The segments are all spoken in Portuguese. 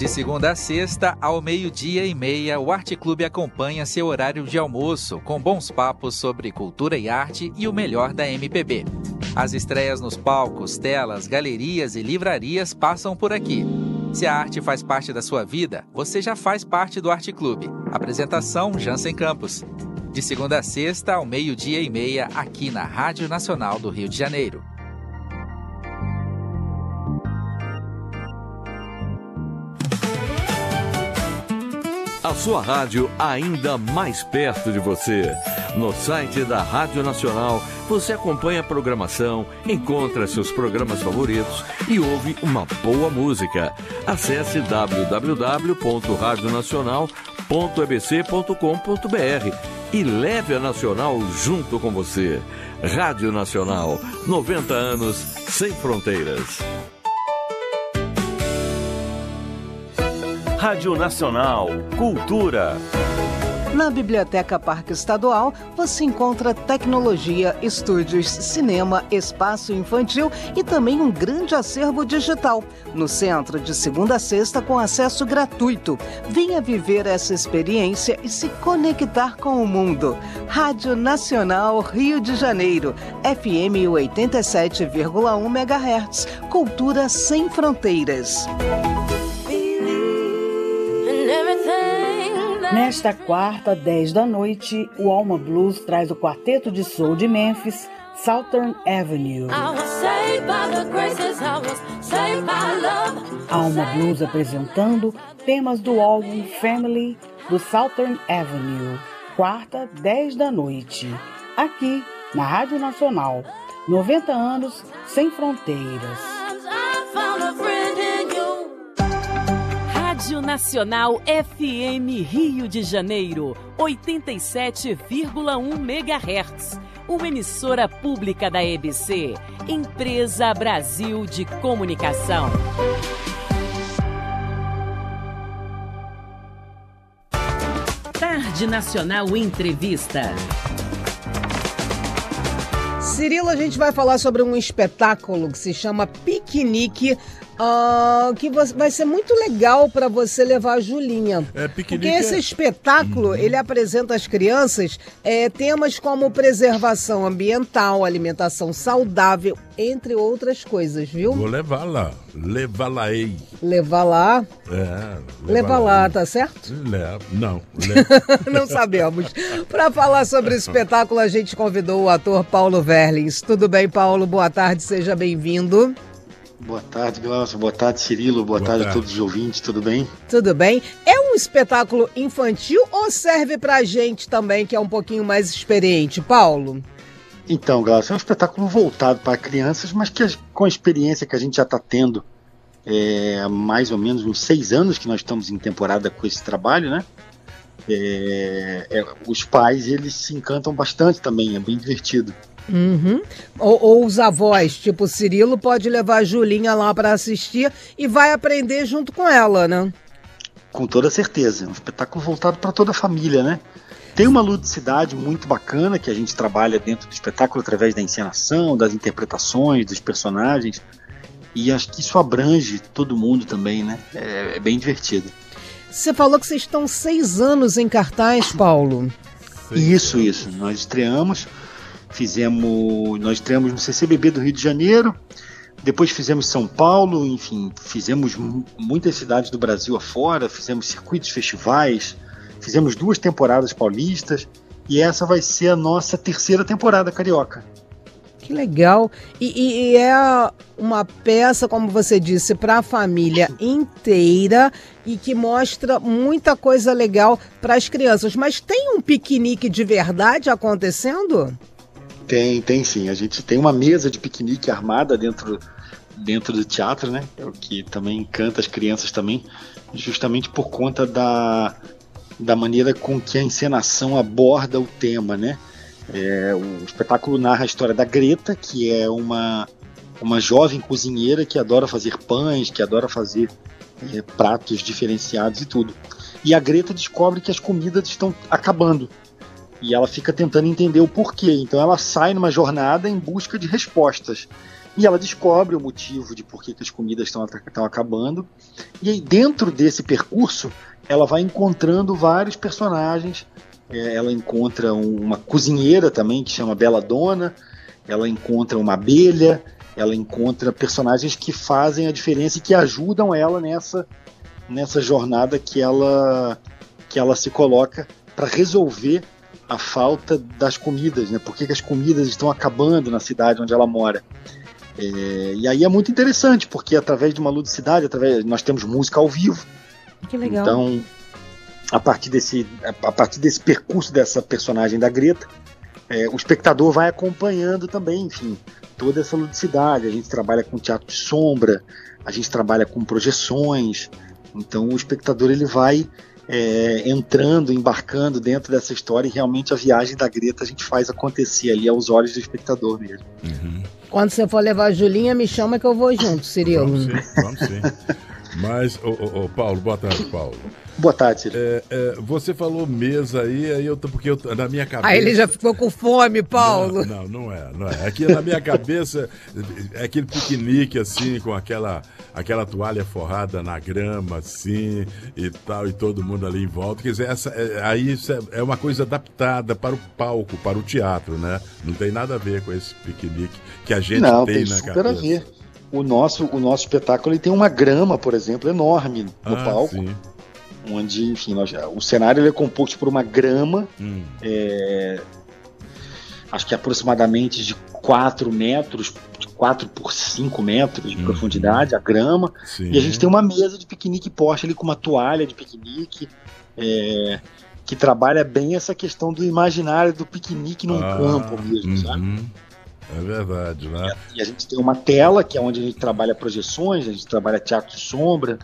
De segunda a sexta, ao 12:30, o Arte Clube acompanha seu horário de almoço, com bons papos sobre cultura e arte e o melhor da MPB. As estreias nos palcos, telas, galerias e livrarias passam por aqui. Se a arte faz parte da sua vida, você já faz parte do Arte Clube. Apresentação Jansen Campos. De segunda a sexta, ao 12:30, aqui na Rádio Nacional do Rio de Janeiro. A sua rádio ainda mais perto de você. No site da Rádio Nacional, você acompanha a programação, encontra seus programas favoritos e ouve uma boa música. Acesse www.radionacional.ebc.com.br e leve a Nacional junto com você. Rádio Nacional, 90 anos sem fronteiras. Rádio Nacional, Cultura. Na Biblioteca Parque Estadual, você encontra tecnologia, estúdios, cinema, espaço infantil e também um grande acervo digital. No centro, de segunda a sexta, com acesso gratuito. Venha viver essa experiência e se conectar com o mundo. Rádio Nacional Rio de Janeiro, FM 87,1 MHz. Cultura sem fronteiras. Nesta quarta, 10 da noite, o Alma Blues traz o quarteto de soul de Memphis, Southern Avenue. Alma Blues apresentando temas do álbum Family do Southern Avenue. Quarta, 10 da noite. Aqui, na Rádio Nacional. 90 anos sem fronteiras. Rádio Nacional FM Rio de Janeiro, 87,1 MHz. Uma emissora pública da EBC, Empresa Brasil de Comunicação. Tarde Nacional Entrevista. Cirilo, a gente vai falar sobre um espetáculo que se chama Piquenique, que vai ser muito legal para você levar a Julinha. Porque esse espetáculo, ele apresenta às crianças temas como preservação ambiental, alimentação saudável, entre outras coisas, viu? Vou levá-la. Levá-la-ei. Levar lá? Levar lá, tá certo? Não. Não sabemos. Para falar sobre o espetáculo, a gente convidou o ator Paulo Verlins. Tudo bem, Paulo? Boa tarde, seja bem-vindo. Boa tarde, Glaucio. Boa tarde, Cirilo. Boa tarde a todos os ouvintes. Tudo bem? Tudo bem. É um espetáculo infantil ou serve pra gente também, que é um pouquinho mais experiente, Paulo? Então, Glaucio, é um espetáculo voltado para crianças, mas que com a experiência que a gente já está tendo, há mais ou menos uns 6 anos que nós estamos em temporada com esse trabalho, né? Os pais, eles se encantam bastante também, é bem divertido. Uhum. Ou os avós, tipo o Cirilo, pode levar a Julinha lá para assistir e vai aprender junto com ela, né? Com toda certeza, é um espetáculo voltado para toda a família, né? Tem uma ludicidade muito bacana que a gente trabalha dentro do espetáculo através da encenação, das interpretações, dos personagens, e acho que isso abrange todo mundo também, né? É bem divertido. Você falou que vocês estão 6 anos em cartaz, Paulo. Isso. Nós estreamos no CCBB do Rio de Janeiro, depois fizemos São Paulo, enfim, fizemos muitas cidades do Brasil afora, fizemos circuitos, festivais, fizemos 2 temporadas paulistas, e essa vai ser a nossa 3ª temporada carioca. Que legal! E é uma peça, como você disse, para a família inteira e que mostra muita coisa legal para as crianças. Mas tem um piquenique de verdade acontecendo? Tem sim. A gente tem uma mesa de piquenique armada dentro do teatro, né? O que também encanta as crianças também, justamente por conta da maneira com que a encenação aborda o tema, né? O espetáculo narra a história da Greta, que é uma jovem cozinheira que adora fazer pães, que adora fazer pratos diferenciados e tudo. E a Greta descobre que as comidas estão acabando. E ela fica tentando entender o porquê. Então ela sai numa jornada em busca de respostas. e ela descobre o motivo de por que as comidas estão acabando, e aí dentro desse percurso ela vai encontrando vários personagens. Ela encontra uma cozinheira também, que chama Bela Dona, ela encontra uma abelha, ela encontra personagens que fazem a diferença e que ajudam ela nessa jornada que ela se coloca para resolver a falta das comidas, né? Por que as comidas estão acabando na cidade onde ela mora. E aí é muito interessante, porque através de uma ludicidade, nós temos música ao vivo. Que legal. Então, a partir desse percurso dessa personagem da Greta, o espectador vai acompanhando também, enfim, toda essa ludicidade. A gente trabalha com teatro de sombra, a gente trabalha com projeções. Então o espectador ele vai embarcando dentro dessa história, e realmente a viagem da Greta a gente faz acontecer ali aos olhos do espectador mesmo. Uhum. Quando você for levar a Julinha, me chama que eu vou junto, Cirilo. Vamos sim. Mas, Paulo, boa tarde, Paulo. Boa tarde. Você falou mesa aí porque na minha cabeça... Aí ele já ficou com fome, Paulo. Não é. Aqui na minha cabeça é aquele piquenique assim, com aquela toalha forrada na grama, assim, e tal, e todo mundo ali em volta. Quer dizer, isso é uma coisa adaptada para o palco, para o teatro, né? Não tem nada a ver com esse piquenique que a gente tem na cabeça. A ver. O nosso espetáculo ele tem uma grama, por exemplo, enorme no palco. Sim. Onde, enfim, o cenário ele é composto por uma grama, acho que aproximadamente de 4 metros, de 4 por 5 metros de profundidade, a grama. Sim. E a gente tem uma mesa de piquenique posta ali com uma toalha de piquenique, que trabalha bem essa questão do imaginário do piquenique num campo mesmo, sabe? É verdade, né? E a gente tem uma tela, que é onde a gente trabalha projeções, a gente trabalha teatro de sombra.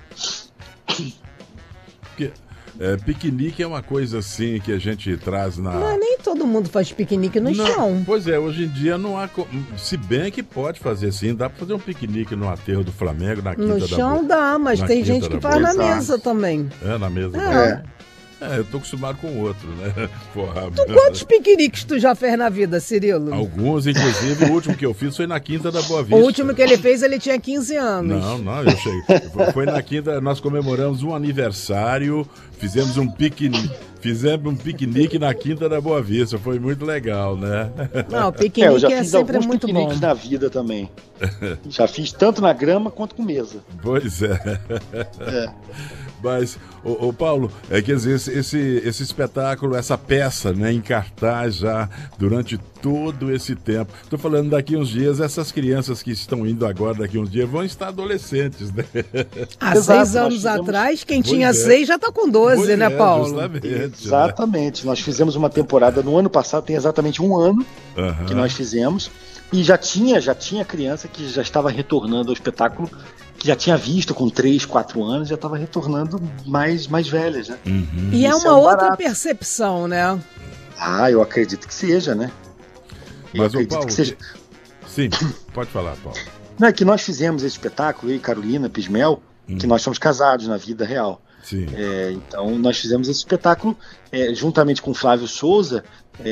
Piquenique é uma coisa assim que a gente traz na... Mas nem todo mundo faz piquenique no chão. Pois é, hoje em dia não há... Se bem que pode fazer assim, dá pra fazer um piquenique no aterro do Flamengo, na Quinta da Boa. No chão dá, mas tem gente que faz na mesa também. Na mesa. Eu tô acostumado com o outro, né? Porra, quantos piqueniques tu já fez na vida, Cirilo? Alguns, inclusive, o último que eu fiz foi na Quinta da Boa Vista. O último que ele fez, ele tinha 15 anos. Não, eu cheguei. Foi na Quinta, nós comemoramos um aniversário, fizemos um piquenique na Quinta da Boa Vista, foi muito legal, né? Não, piquenique é sempre muito bom. Eu já fiz alguns piqueniques na vida também. Já fiz tanto na grama quanto com mesa. Pois é. Mas, Paulo, quer dizer, esse espetáculo, essa peça, né, em cartaz já durante todo esse tempo. Estou falando daqui uns dias, essas crianças que estão indo agora daqui uns dias vão estar adolescentes, né? Há 6 anos atrás, quem tinha 6 já está com 12, né, Paulo? Justamente, exatamente. Nós fizemos uma temporada no ano passado, tem exatamente 1 ano que nós fizemos, e já tinha criança que já estava retornando ao espetáculo, que já tinha visto com 3, 4 anos, já estava retornando mais velhas, né? E é uma outra percepção, né? Eu acredito que seja, né? Mas o Paulo... Sim, pode falar, Paulo. Não, é que nós fizemos esse espetáculo, eu e Carolina Pismel, que nós somos casados na vida real. Sim. Então nós fizemos esse espetáculo juntamente com o Flávio Souza,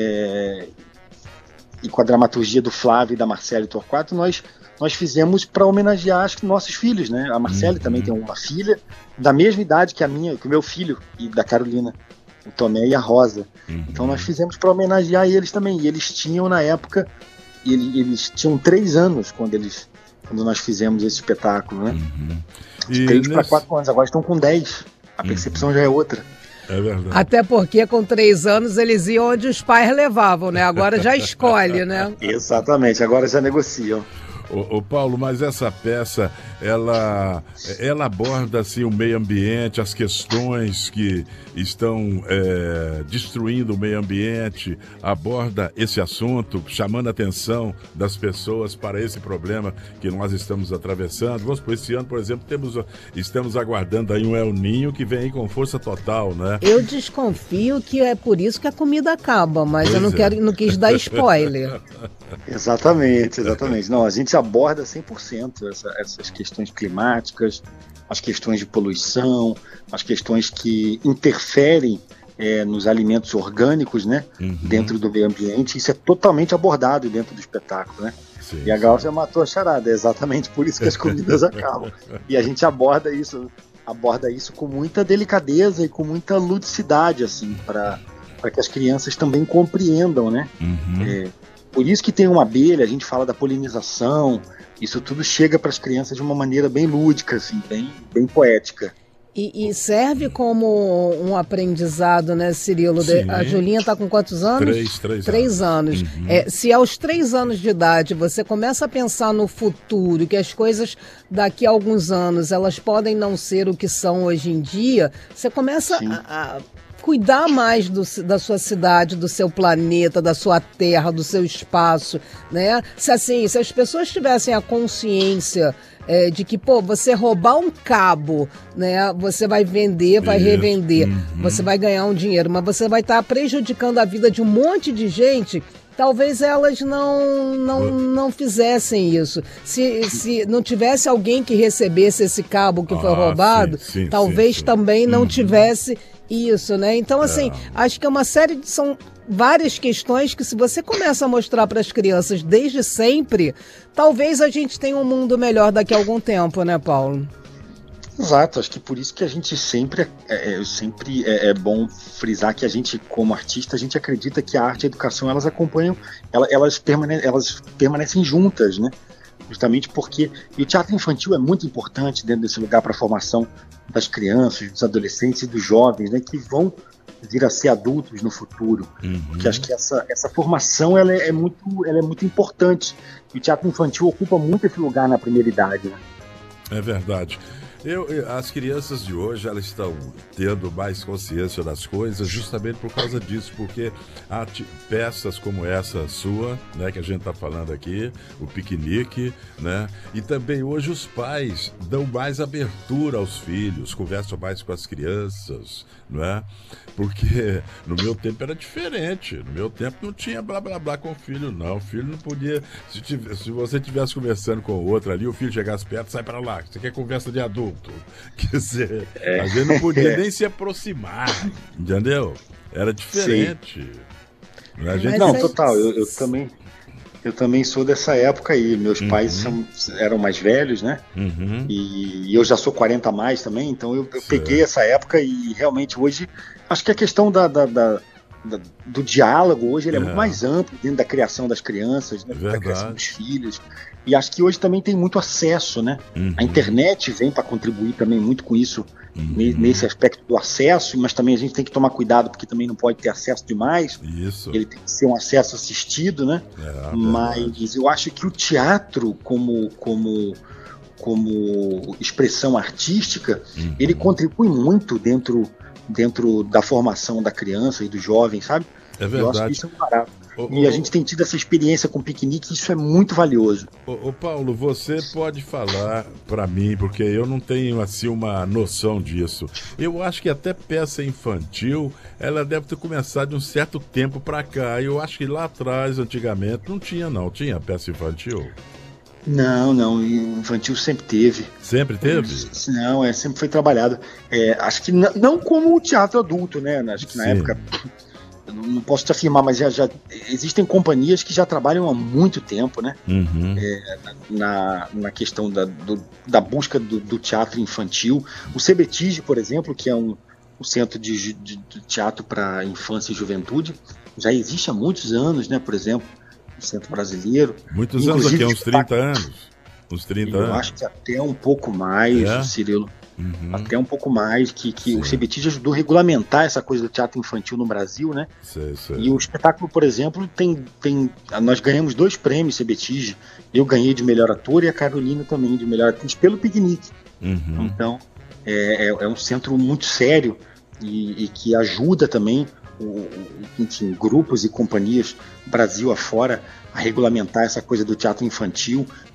e com a dramaturgia do Flávio e da Marcele Torquato, nós fizemos para homenagear os nossos filhos, né? A Marcele também tem uma filha da mesma idade que o meu filho e da Carolina, o Tomé e a Rosa. Então nós fizemos para homenagear eles também. E eles tinham, na época, eles tinham 3 anos quando nós fizemos esse espetáculo, né? De 3 para 4 anos, agora estão com 10. A percepção já é outra. É verdade. Até porque com 3 anos eles iam onde os pais levavam, né? Agora já escolhe, né? Exatamente, agora já negociam. Paulo, mas essa peça, ela aborda assim, o meio ambiente, as questões que estão destruindo o meio ambiente, aborda esse assunto, chamando a atenção das pessoas para esse problema que nós estamos atravessando. Vamos por esse ano, por exemplo, estamos aguardando aí um El Niño que vem aí com força total, né? Eu desconfio que é por isso que a comida acaba, mas eu não quis dar spoiler. Exatamente. Não, a gente aborda 100% essas questões climáticas, as questões de poluição, as questões que interferem nos alimentos orgânicos, né? Dentro do meio ambiente. Isso é totalmente abordado dentro do espetáculo, né? Sim, e a Glaucia matou a charada, é exatamente por isso que as comidas acabam. E a gente aborda isso com muita delicadeza e com muita ludicidade, assim, para que as crianças também compreendam, né? Por isso que tem uma abelha, a gente fala da polinização, isso tudo chega para as crianças de uma maneira bem lúdica, assim, bem poética. E serve como um aprendizado, né, Cirilo? A Julinha está com quantos anos? 3 anos. Se aos 3 anos de idade você começa a pensar no futuro, que as coisas daqui a alguns anos elas podem não ser o que são hoje em dia, você começa a cuidar mais da sua cidade, do seu planeta, da sua terra, do seu espaço, né? Se as pessoas tivessem a consciência de que, você roubar um cabo, né? Você vai vender, vai revender, você vai ganhar um dinheiro, mas você vai estar prejudicando a vida de um monte de gente. Talvez elas não fizessem isso. Se não tivesse alguém que recebesse esse cabo que foi roubado, talvez também não tivesse isso, né? Então, assim, acho que é são várias questões que, se você começa a mostrar para as crianças desde sempre, talvez a gente tenha um mundo melhor daqui a algum tempo, né, Paulo? Exato, acho que por isso que a gente sempre é bom frisar que a gente, como artista, a gente acredita que a arte e a educação, elas acompanham, elas permanecem juntas, né? Justamente porque o teatro infantil é muito importante dentro desse lugar para a formação das crianças, dos adolescentes e dos jovens, né, que vão vir a ser adultos no futuro. Porque acho que essa formação ela é muito importante. E o teatro infantil ocupa muito esse lugar na primeira idade, né? É verdade. As crianças de hoje, elas estão tendo mais consciência das coisas justamente por causa disso, porque há peças como essa sua, né, que a gente está falando aqui, o piquenique, né, e também hoje os pais dão mais abertura aos filhos, conversam mais com as crianças, não é? Porque no meu tempo era diferente, no meu tempo não tinha blá blá blá com o filho, não, o filho não podia, se você estivesse conversando com o outro ali, o filho chegasse perto, sai para lá, você quer conversa de adulto. Quer dizer, a gente não podia nem se aproximar, entendeu? Era diferente. Total, eu também sou dessa época aí. Meus pais eram mais velhos, né? E eu já sou 40 a mais também, então eu peguei essa época e realmente hoje acho que a questão do diálogo hoje ele é muito mais amplo dentro da criação das crianças, né? Da criação dos filhos. E acho que hoje também tem muito acesso, né? A internet vem para contribuir também muito com isso, nesse aspecto do acesso, mas também a gente tem que tomar cuidado porque também não pode ter acesso demais. Isso. Ele tem que ser um acesso assistido, né? Mas eu acho que o teatro como expressão artística, ele contribui muito dentro da formação da criança e do jovem, sabe? É verdade. Eu acho que isso é um barato. E a gente tem tido essa experiência com o piquenique, isso é muito valioso. Ô Paulo, você pode falar para mim, porque eu não tenho assim uma noção disso. Eu acho que até peça infantil, ela deve ter começado de um certo tempo para cá. Eu acho que lá atrás, antigamente, não tinha peça infantil. Não, infantil sempre teve. Sempre teve? Não, sempre foi trabalhado. Acho que não como o teatro adulto, né? Acho que na época... Não posso te afirmar, mas já existem companhias que já trabalham há muito tempo, né? Na questão da busca do teatro infantil. O CBTIG, por exemplo, que é um centro de teatro para infância e juventude, já existe há muitos anos, né? Por exemplo, o Centro Brasileiro. Muitos anos aqui, uns 30 anos. Uns 30 anos. Eu acho que até um pouco mais, Cirilo. Até um pouco mais, que o CBTIG ajudou a regulamentar essa coisa do teatro infantil no Brasil, né? Sei. E o espetáculo, por exemplo, nós ganhamos 2 prêmios CBTIG. Eu ganhei de melhor ator e a Carolina também de melhor atriz pelo piquenique. Então, é um centro muito sério e que ajuda também grupos e companhias Brasil afora a regulamentar essa coisa do teatro infantil,